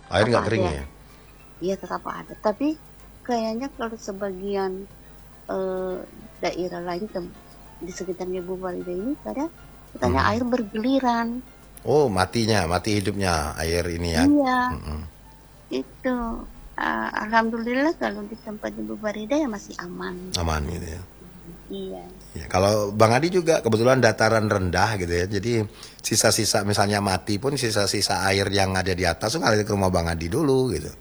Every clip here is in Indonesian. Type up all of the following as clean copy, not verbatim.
Air tetap nggak kering ada. ya? Iya tetap ada. Tapi kayaknya kalau sebagian eh, daerah lain di sekitarnya Bu Farida ini katanya Mhm. air bergiliran. Oh, mati hidupnya air ini ya. Iya, Mhm. itu. Alhamdulillah kalau di tempat Bu Farida ya masih aman. Aman gitu ya. Iya. Ya, kalau Bang Adi juga kebetulan dataran rendah gitu ya. Jadi sisa-sisa misalnya mati pun sisa-sisa air yang ada di atas tuh ngalir ke rumah Bang Adi dulu gitu.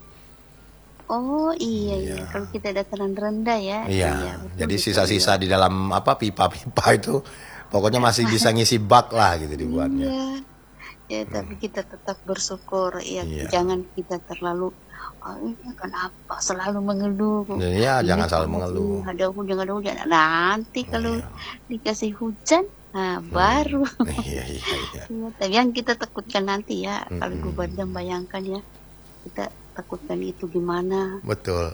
Oh iya iya. Iya. Kalau kita dataran rendah ya, Iya. iya betul Jadi betul iya. sisa-sisa di dalam apa pipa-pipa itu pokoknya masih bisa ngisi bak lah gitu dibuatnya. Iya. Ya, tapi kita tetap bersyukur ya. Iya. Jangan kita terlalu ini kenapa selalu mengeluh. Dan ya Ini jangan selalu kalau ini mengeluh. ada hujan ada hujan. Nanti kalau Iya. dikasih hujan, nah Hmm. baru. Iya iya iya. Iya, tapi yang kita takutkan nanti ya, kalau Ibu Mm-mm. Badam bayangkan ya, kita takutkan itu gimana Betul.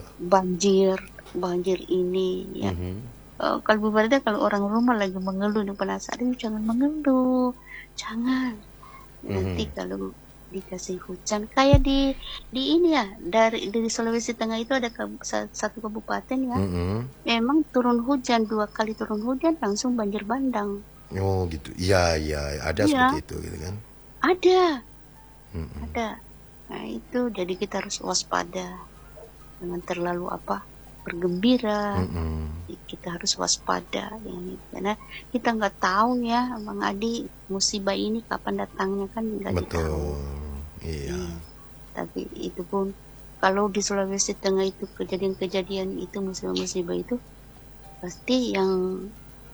banjir ini ya. Mhm. Kalau Bu Farida kalau orang rumah lagi mengeluh nih penasaran, jangan mengeluh, jangan. Nanti Mhm. kalau dikasih hujan kayak di ini ya dari Sulawesi Tengah itu ada satu kabupaten ya, Mhm. memang turun hujan 2 kali turun hujan langsung banjir bandang. Oh gitu. Iya iya ada seperti Iya, itu gitu kan. ada, Mhm. ada. Nah itu jadi kita harus waspada, jangan terlalu bergembira. Mhm. Kita harus waspada ini karena kita nggak tahu ya Bang Adi musibah ini kapan datangnya kan nggak tahu. Betul. Iya. Iya. Tapi itu pun kalau di Sulawesi Tengah itu kejadian-kejadian itu musibah-musibah itu pasti yang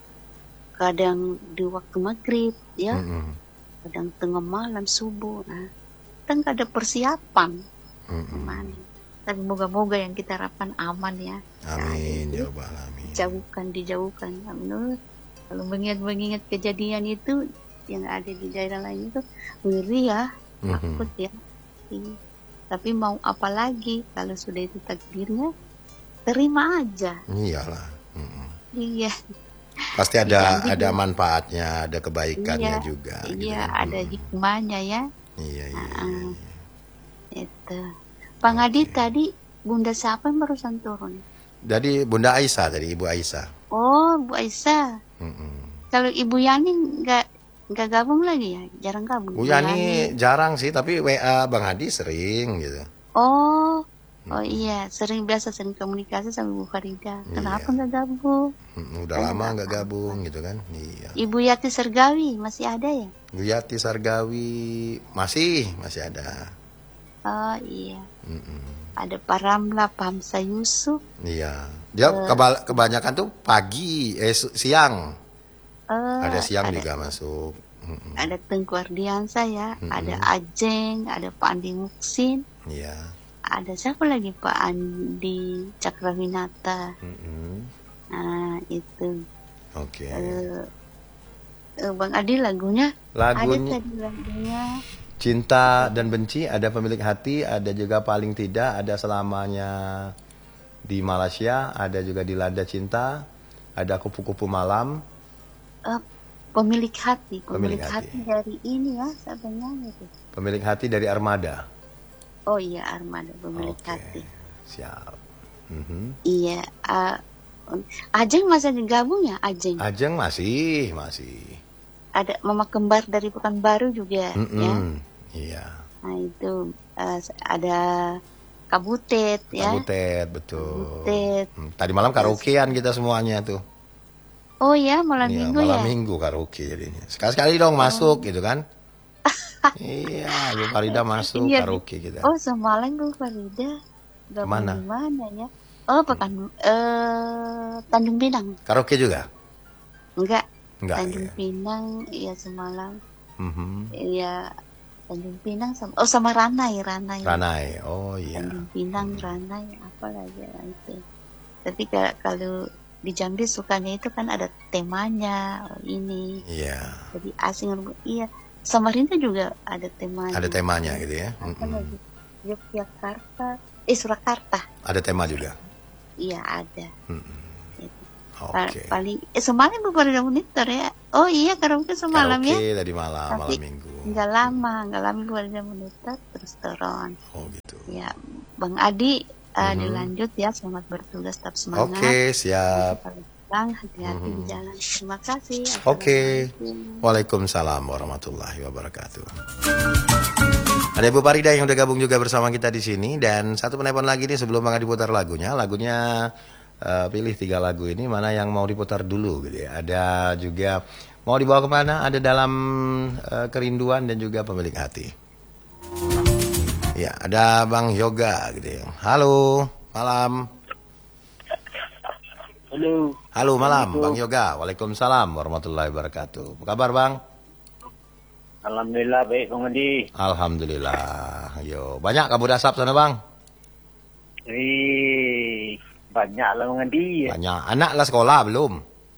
kadang di waktu maghrib ya, Mhm. kadang tengah malam subuh. Nah, kan nggak ada persiapan Mhm. aman. Tapi moga-moga yang kita harapkan aman ya. Nah, Amin ya itu rabbal alamin. dijauhkan. Nah, menurut kalau mengingat kejadian itu yang ada di daerah lain itu ngeri ya, Mhm. takut ya. Iya. Tapi mau apa lagi kalau sudah itu takdirnya, terima aja. Iyalah. Mhm. Iya, Pasti janji ada juga. manfaatnya, ada kebaikannya Iya, juga gitu iya kan. ada hikmahnya ya. Iya iya iya Ah, iya. itu. Bang Adi Oke. tadi Bunda siapa yang barusan turun? Jadi Bunda Aisyah tadi Ibu Aisyah. Oh, Bu Aisyah. Mhm. Kalau Ibu Yani nggak gabung lagi ya? Jarang gabung Bu Ibu Yani Yani. jarang sih, tapi WA Bang Hadi sering gitu. Oh, oh Mhm. iya, sering komunikasi sama Bu Farida. Kenapa Iya. nggak gabung? Udah Oh, lama nggak nggak apa-apa. gabung gitu kan. Iya. Ibu Yati Sergawi masih ada ya? Bu Yati Sargawi masih ada. Oh iya, Mhm. ada Pak Ramla, Pak Hamsa Yusuf, Iya. Dia eh, kebanyakan tuh pagi, siang. Ada siang ada juga masuk. Mhm. ada Tengku Ardiansa ya, ada Mhm. Ajeng, ada Pak Andi Muksin, Iya. ada siapa lagi Pak Andi Cakrawinata. Mhm. Nah itu, Oke. eh, Bang Adi lagunya ada Lagunya tadi lagunya. Cinta dan Benci, ada Pemilik Hati, ada juga Paling Tidak, ada Selamanya di Malaysia, ada juga di Lada Cinta, ada Kupu-Kupu Malam, Eh, pemilik Pemilik pemilik Hati. hati dari ini ya, siapa yang nyanyi tuh? Pemilik Hati dari Armada. Oh iya Armada pemilik Oke, hati. siap. Mhm. Iya, Ajeng masih digabung ya Ajeng. Ajeng masih. Ada Mama Kembar dari Pekanbaru juga ya. Mhm. Iya. Nah itu ada Kabutet ya. Kabutet, betul. Kabutet. Tadi malam Ya. karaokean kita semuanya tuh. Oh ya malam Iya, minggu malam ya. minggu karaoke jadinya. Sekali-sekali dong masuk Oh, gitu kan. Iya, Ibu Farida masuk iya. karaoke kita. Oh semalam Bu Farida gabung di Kemana? mana ya? Oh Tanjung Pinang. Karaoke juga? Enggak, Enggak Tanjung ya. Pinang iya semalam. Mhm. Iya Tanjung Pinang sama Ranai. Ranai. Oh iya. Tanjung Pinang, Ranai, apa lagi ya itu. Tapi kalau di Jambi sukanya itu kan ada temanya ini. Iya. Jadi asing iya. Samarinda juga ada temanya. Ada temanya gitu ya. Apa Mhm. lagi? Yogyakarta, Surakarta. Ada tema juga. Iya ada. Mhm. Gitu. Oke. Paling semalam beberapa monitor ya. Oh iya, karaoke semalam ya. Karaoke tadi malam, Tapi malam minggu. nggak lama keluar jam menutup terus turun. Oh gitu. Ya, Bang Adi, dilanjut ya. Selamat bertugas, tetap semangat. Oke, siap. Bang, hati-hati di jalan. Terima kasih. Oke. Assalamualaikum. Waalaikumsalam warahmatullahi wabarakatuh. Ada Ibu Parida yang udah gabung juga bersama kita di sini, dan satu penelpon lagi nih sebelum Bang Adi putar lagunya. Lagunya pilih 3 lagu ini mana yang mau diputar dulu gitu ya. Ada juga mau dibawa kemana? Ada dalam kerinduan dan juga pemilik hati. Ya, ada Bang Yoga gitu ya. Halo, malam. Halo. Halo malam, Bang Yoga. Waalaikumsalam warahmatullahi wabarakatuh. Apa kabar, Bang? Alhamdulillah baik, Bang Adi. Alhamdulillah. Yo, banyak kabut asap sana, Bang? Banyak lah, Bang Adi. Banyak. Anak lah sekolah belum?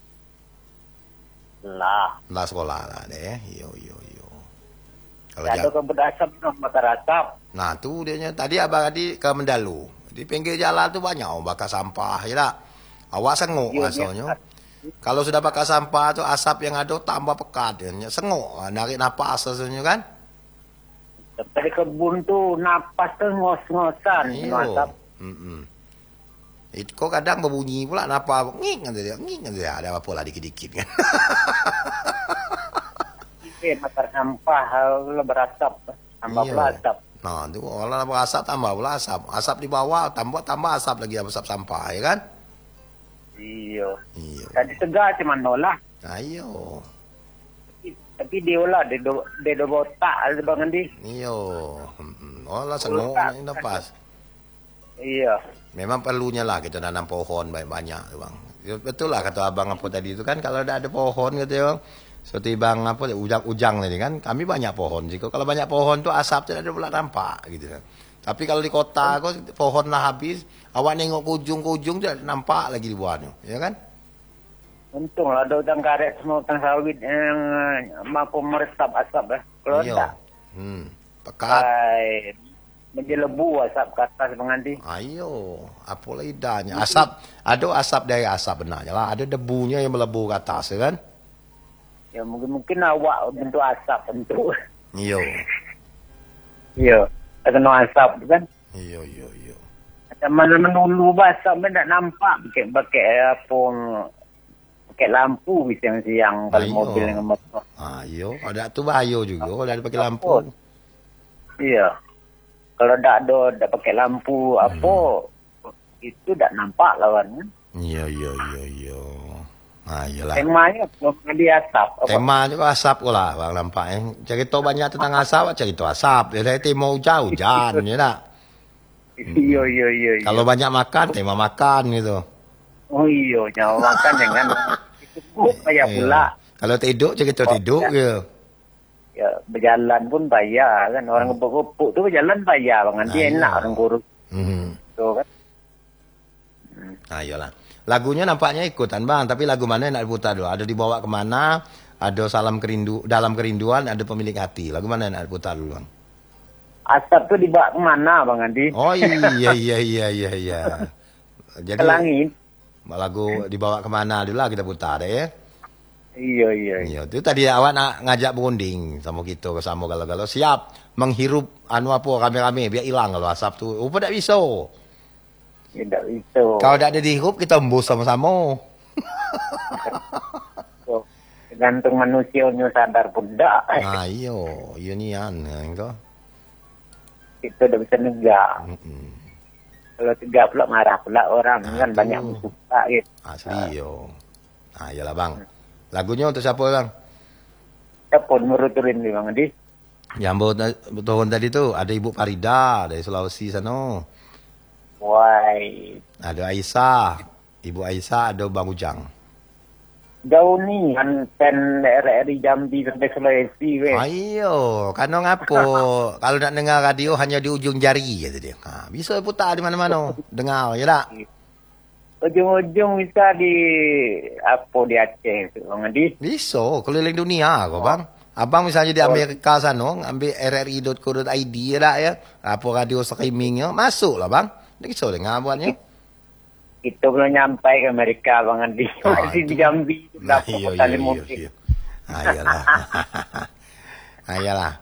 Lah. Lah sekolah lah deh. Yo. Kalau Ada kabut asap, bakar asap. Nah, tuh dia tadi Abang Adi ke Mendalu. Di pinggir jalan tuh banyak bakar sampah, ya tak? Awak sengok asalnya. Kalau sudah bakar sampah tuh asap yang ada tambah pekat dia. Sengok, narik napas asalnya kan? Dari kebun tuh napas tuh ngos-ngosan. Asap. Itu kok kadang berbunyi pula napa nging dia. Ada apa lah dikit-dikit kan. Bakar sampah berasap. Tambah pula asap. Nah, itu kalau berasap tambah pula asap. Asap di bawah tambah asap lagi asap sampah ya kan? Iya. Tadi tegar cuman nolak. Ayo. Tapi dia lah, dia do botak Bang Andi. Iyo. Olah sengok ini lepas. Iya. Memang perlunya lah kita nanam pohon banyak-banyak, Bang. Ya, betul lah kata Abang apa tadi itu kan, kalau ada pohon gitu ya, Bang. Seperti Bang apa ujang tadi kan, kami banyak pohon sih. Kalau banyak pohon tuh asap tidak ada pula nampak gitu kan. Tapi kalau di kota kok pohon lah habis, awak nengok ke ujung tidak nampak lagi di bawahnya, ya kan? Untung lah ada udang karet semua udang sawit yang mampu meresap asap ya. Kalau tidak, pekat. Menjelebu asap ke atas Bang Andi. Ayo, apa lidahnya? Asap, ada asap dari asap benarnya lah. Ada debunya yang melebu ke atas, ya kan? Ya mungkin awak bentuk asap bentuk. Iyo. Iya, ada no asap kan? Iyo. Macam mana menulu asap tidak nampak pakai apa? Pakai lampu siang-siang kalau mobil dengan motor. Ayo, ada tuh bayo juga kalau ada pakai lampu. Iya. Kalau tidak pakai lampu itu tidak nampak lawannya. Iya. Nah, iyalah. Temanya di asap. Tema juga asap lah, Bang nampak. Cerita banyak tentang asap, cerita asap. Dari tema hujan, ya tak? Iya. Kalau banyak makan, tema makan gitu. Oh iya, nyawa makan jangan cukup bayar pula. Kalau tidur, cerita tidur gitu. Ya, berjalan pun bayar kan. Orang kepuk-kepuk tu berjalan bayar. Nanti enak orang kurus. Tu kan. Nah, iyalah. Lagunya nampaknya ikutan, Bang. Tapi lagu mana yang nak diputar dulu? Ada dibawa kemana? Ada dalam kerinduan, ada pemilik hati. Lagu mana yang nak diputar dulu, Bang? Asap tu dibawa kemana, Bang Andi? Oh iya. Jadi, ke langit. Lagu dibawa kemana dulu lah kita putar ya. Iya. Itu tadi awak nak ngajak berunding sama kita sama kalau siap menghirup rame-rame biar hilang kalau asap tu. Apa tak bisa? Tidak bisa. Kalau tak ada dihirup kita embus sama-sama. Tergantung manusianya sadar pun tak. Iyo nian engkau. Kita dah bisa negak. Kalau tegak pula marah pula orang kan banyak suka gitu. Asli yo. Iyalah Bang. Lagunya untuk siapa Bang? Siapa meruturin nih Bang Adi? Yang tahun tadi tu ada Ibu Parida dari Sulawesi sana. Wai. Ada Aisyah. Ibu Aisyah, ada Bang Ujang. Jauh ni kan pen RRI Jambi sampai Sulawesi weh. Ayo, kano ngapo? Kalau nak dengar radio hanya di ujung jari kata dia. Bisa putar di mana-mana. Dengar ya tak? Ujung-ujung bisa di di Aceh Bang Adi. Bisa, keliling dunia kok Bang. Abang misalnya di Amerika sana, ambil rri.co.id ya tak ya. Apa radio streamingnya, masuk lah Bang. Dia kisah dengar buatnya. Kita belum nyampai ke Amerika Bang Andi. Masih di Jambi. Nah, iya. Ayolah. Ayolah.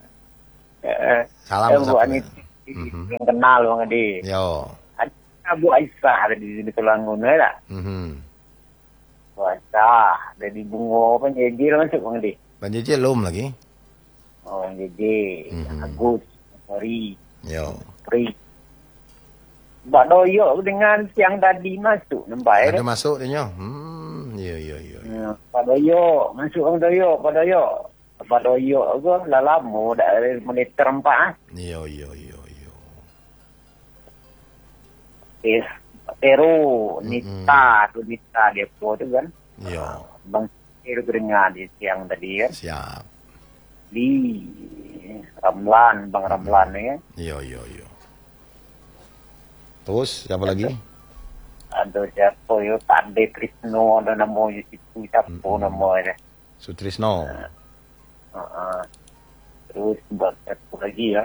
Salam Bu sapa. Anit. Yang kenal Bang Adi. Yo. Ada Bu Aisyah tadi di Tulangun ya. Bu Aisyah dari Bungo Panjejil masuk Bang Adi. Banjir belum lagi. Oh, Jeje, Agus, Mori, Yo. Pri. Mbak Doyo dengan siang tadi masuk nampak Ada ya. masuk dia. Yo. Pak Doyo, masuk Bang Doyo, Pak Doyo. Pak Doyo ke lah lama dah menit terempat. Yo. Pero Nita dia po tu kan. Yo. Bang Pero dengar di siang tadi kan. Siap. Di Ramlan, Bang Ramlan ya. Yo. Terus siapa lagi? Ada siapa yo Tade Krisno ada nama itu siapa namanya. Sutrisno. Terus buat satu lagi ya.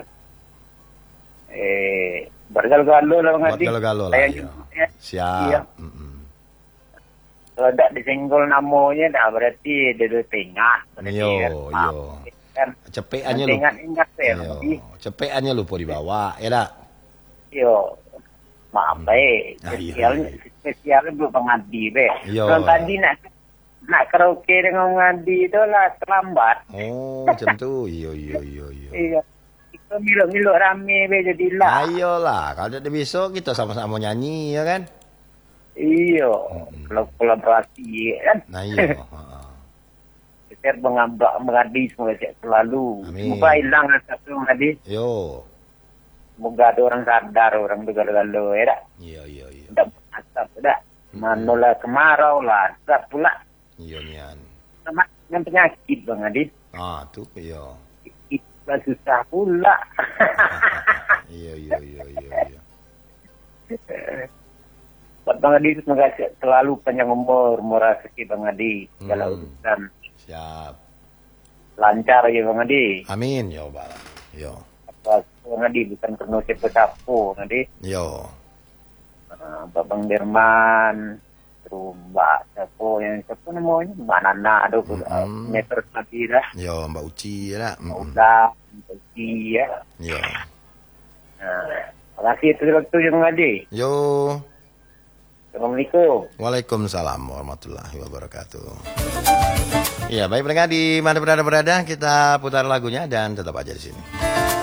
Bergalo-galo lah Bang Adi. Bergalo-galo lah. Yo. Siap. Iya. Kalau tak disenggol namanya dah berarti dia dah tengah. Yo. Kan Cepekannya lu. ingat saya. Yo. Cepekannya lupa dibawa, ya tak? Yo. Maaf baik. Spesialnya buat Bang Adi be. Yo. Kalau tadi nak karaoke dengan Bang Adi tu lah terlambat. Oh, macam tu. Yo. Iya. Kita miluk-miluk rame be jadilah. Ayolah, kalau ada besok kita sama-sama nyanyi, ya kan? Iya. Kalau kolaborasi kan. Nah, iya. Kita mengadi semoga selalu. Amin. Semoga hilang satu mengadi. Yo. Semoga ada orang sadar, orang bergalau-galau ya tak? Iya. Tak asap tak? Manolah kemarau lah, asap pula. Iya nian. Sama dengan penyakit Bang Adi. Tu iya. Itu susah pula. Iya. Buat Bang Adi semoga selalu panjang umur, murah rezeki Bang Adi. Segala urusan Siap. lancar ya Bang Adi. Amin, yo bala. Yo. Bang Adi bukan kena siapa-siapa Bang Adi. Yo. Bang Derman, terus Mbak siapa namanya? Mbak Nana, ada meter tadi dah. Yo, Mbak Uci ya tak? Udah, Mbak Uci ya. Yo. Terima kasih atas waktu Bang Adi. Yo. Assalamualaikum. Waalaikumsalam warahmatullahi wabarakatuh. Iya, baik pendengar di mana berada kita putar lagunya dan tetap aja di sini.